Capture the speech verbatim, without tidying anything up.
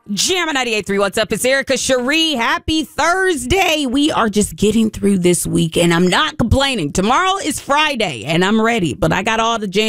Jammin' ninety-eight point three. What's up? It's Erica Cherie. Happy Thursday. We are just getting through this week, and I'm not complaining. Tomorrow is Friday, and I'm ready, but I got all the jam.